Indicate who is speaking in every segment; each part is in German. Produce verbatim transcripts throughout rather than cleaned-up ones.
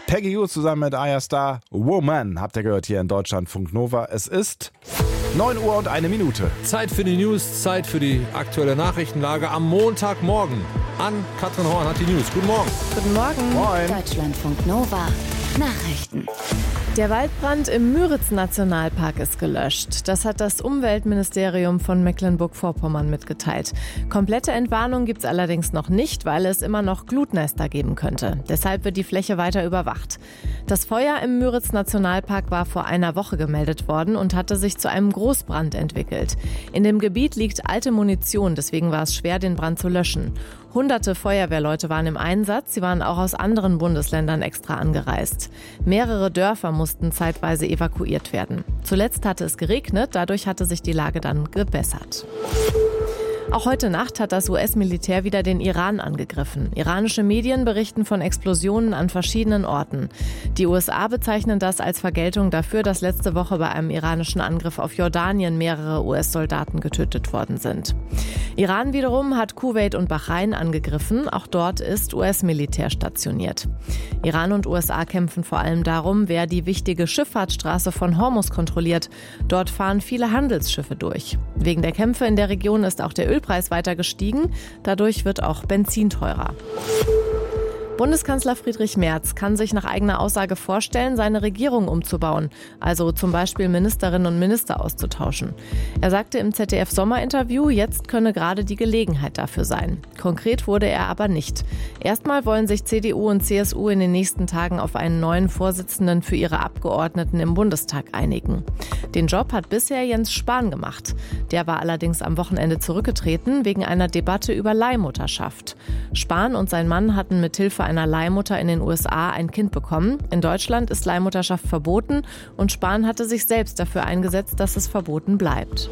Speaker 1: Peggy Gou zusammen mit Ayra Starr, Woman, habt ihr gehört hier in Deutschlandfunk Nova. Es ist neun Uhr und eine Minute.
Speaker 2: Zeit für die News, Zeit für die aktuelle Nachrichtenlage am Montagmorgen. An Katrin Horn hat die News. Guten Morgen.
Speaker 3: Guten Morgen.
Speaker 1: Moin.
Speaker 4: Deutschlandfunk Nova. Nachrichten.
Speaker 3: Der Waldbrand im Müritz-Nationalpark ist gelöscht. Das hat das Umweltministerium von Mecklenburg-Vorpommern mitgeteilt. Komplette Entwarnung gibt es allerdings noch nicht, weil es immer noch Glutnester geben könnte. Deshalb wird die Fläche weiter überwacht. Das Feuer im Müritz-Nationalpark war vor einer Woche gemeldet worden und hatte sich zu einem Großbrand entwickelt. In dem Gebiet liegt alte Munition, deswegen war es schwer, den Brand zu löschen. Hunderte Feuerwehrleute waren im Einsatz, sie waren auch aus anderen Bundesländern extra angereist. Mehrere Dörfer mussten zeitweise evakuiert werden. Zuletzt hatte es geregnet, dadurch hatte sich die Lage dann gebessert. Auch heute Nacht hat das U S-Militär wieder den Iran angegriffen. Iranische Medien berichten von Explosionen an verschiedenen Orten. Die U S A bezeichnen das als Vergeltung dafür, dass letzte Woche bei einem iranischen Angriff auf Jordanien mehrere U S-Soldaten getötet worden sind. Iran wiederum hat Kuwait und Bahrain angegriffen. Auch dort ist U S-Militär stationiert. Iran und U S A kämpfen vor allem darum, wer die wichtige Schifffahrtsstraße von Hormuz kontrolliert. Dort fahren viele Handelsschiffe durch. Wegen der Kämpfe in der Region ist auch der Ölpreis weiter gestiegen. Dadurch wird auch Benzin teurer. Bundeskanzler Friedrich Merz kann sich nach eigener Aussage vorstellen, seine Regierung umzubauen, also zum Beispiel Ministerinnen und Minister auszutauschen. Er sagte im Z D F-Sommerinterview, jetzt könne gerade die Gelegenheit dafür sein. Konkret wurde er aber nicht. Erstmal wollen sich C D U und C S U in den nächsten Tagen auf einen neuen Vorsitzenden für ihre Abgeordneten im Bundestag einigen. Den Job hat bisher Jens Spahn gemacht. Der war allerdings am Wochenende zurückgetreten wegen einer Debatte über Leihmutterschaft. Spahn und sein Mann hatten mithilfe einer Leihmutter in den U S A ein Kind bekommen. In Deutschland ist Leihmutterschaft verboten und Spahn hatte sich selbst dafür eingesetzt, dass es verboten bleibt.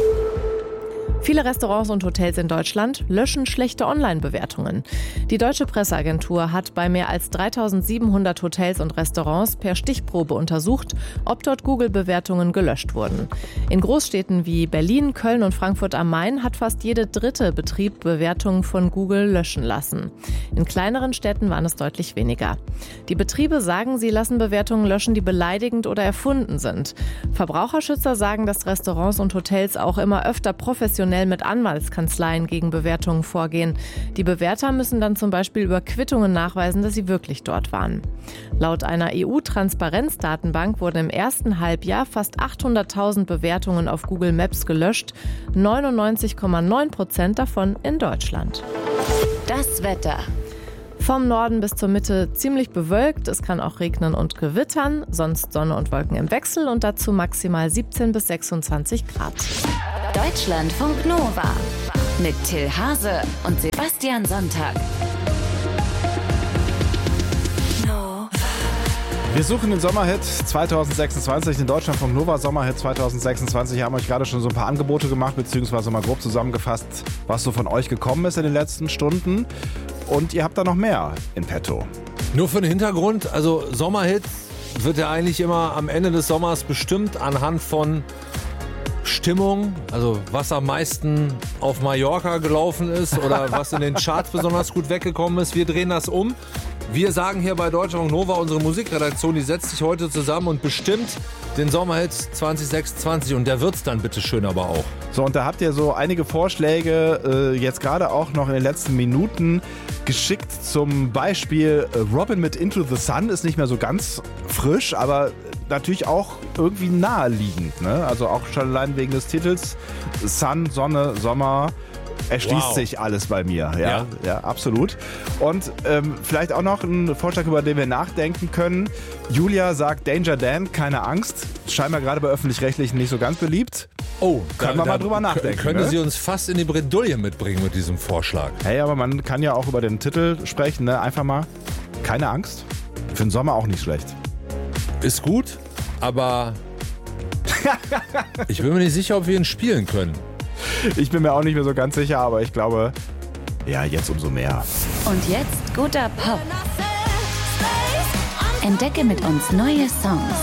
Speaker 3: Viele Restaurants und Hotels in Deutschland löschen schlechte Online-Bewertungen. Die Deutsche Presseagentur hat bei mehr als dreitausendsiebenhundert Hotels und Restaurants per Stichprobe untersucht, ob dort Google-Bewertungen gelöscht wurden. In Großstädten wie Berlin, Köln und Frankfurt am Main hat fast jede dritte Betrieb Bewertungen von Google löschen lassen. In kleineren Städten waren es deutlich weniger. Die Betriebe sagen, sie lassen Bewertungen löschen, die beleidigend oder erfunden sind. Verbraucherschützer sagen, dass Restaurants und Hotels auch immer öfter professionell mit Anwaltskanzleien gegen Bewertungen vorgehen. Die Bewerter müssen dann zum Beispiel über Quittungen nachweisen, dass sie wirklich dort waren. Laut einer E U-Transparenzdatenbank wurden im ersten Halbjahr fast achthunderttausend Bewertungen auf Google Maps gelöscht, neunundneunzig Komma neun Prozent davon in Deutschland.
Speaker 4: Das Wetter.
Speaker 3: Vom Norden bis zur Mitte ziemlich bewölkt, es kann auch regnen und gewittern, sonst Sonne und Wolken im Wechsel und dazu maximal siebzehn bis sechsundzwanzig Grad.
Speaker 4: Deutschlandfunk Nova mit Till Hase und Sebastian Sonntag.
Speaker 1: Wir suchen den Sommerhit zwanzig sechsundzwanzig, den Deutschlandfunk Nova Sommerhit zwanzig sechsundzwanzig. Wir haben euch gerade schon so ein paar Angebote gemacht, beziehungsweise mal grob zusammengefasst, was so von euch gekommen ist in den letzten Stunden. Und ihr habt da noch mehr in petto.
Speaker 2: Nur für den Hintergrund, also Sommerhit wird ja eigentlich immer am Ende des Sommers bestimmt anhand von Stimmung, also was am meisten auf Mallorca gelaufen ist oder was in den Charts besonders gut weggekommen ist. Wir drehen das um. Wir sagen hier bei Deutschlandfunk Nova, unsere Musikredaktion, die setzt sich heute zusammen und bestimmt den Sommerhit zwanzig sechsundzwanzig und der wird's dann bitte schön aber auch.
Speaker 1: So, und da habt ihr so einige Vorschläge äh, jetzt gerade auch noch in den letzten Minuten geschickt. Zum Beispiel äh, Robin mit Into the Sun ist nicht mehr so ganz frisch, aber natürlich auch irgendwie naheliegend, ne? Also auch schon allein wegen des Titels Sun, Sonne, Sommer. Erschließt wow. sich alles bei mir. Ja, ja. ja absolut. Und ähm, vielleicht auch noch ein Vorschlag, über den wir nachdenken können. Julia sagt Danger Dan, keine Angst. Scheinbar gerade bei Öffentlich-Rechtlichen nicht so ganz beliebt.
Speaker 2: Oh,
Speaker 1: können wir mal drüber nachdenken.
Speaker 2: Könnte
Speaker 1: ne?
Speaker 2: sie uns fast in die Bredouille mitbringen mit diesem Vorschlag.
Speaker 1: Hey, aber man kann ja auch über den Titel sprechen. Ne? Einfach mal keine Angst. Für den Sommer auch nicht schlecht.
Speaker 2: Ist gut, aber ich bin mir nicht sicher, ob wir ihn spielen können.
Speaker 1: Ich bin mir auch nicht mehr so ganz sicher, aber ich glaube, ja, jetzt umso mehr.
Speaker 4: Und jetzt guter Pop. Entdecke mit uns neue Songs.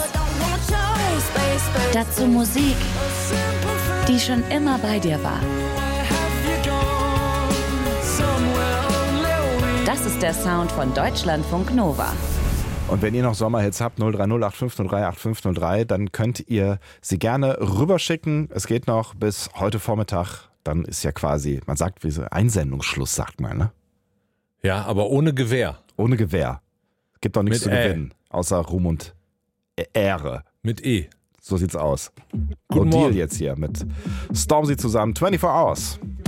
Speaker 4: Dazu Musik, die schon immer bei dir war. Das ist der Sound von Deutschlandfunk Nova.
Speaker 1: Und wenn ihr noch Sommerhits habt, null drei null acht fünf null drei acht fünf null drei, dann könnt ihr sie gerne rüberschicken. Es geht noch bis heute Vormittag. Dann ist ja quasi, man sagt, wie so Einsendungsschluss, sagt man, ne?
Speaker 2: Ja, aber ohne Gewehr.
Speaker 1: Ohne Gewehr. Gibt doch nichts
Speaker 2: Mit
Speaker 1: zu
Speaker 2: Ä.
Speaker 1: gewinnen, außer Ruhm und Ehre.
Speaker 2: Mit E.
Speaker 1: So sieht's aus.
Speaker 2: Guten
Speaker 1: No Deal
Speaker 2: Morgen.
Speaker 1: jetzt hier mit Stormzy zusammen, vierundzwanzig Hours.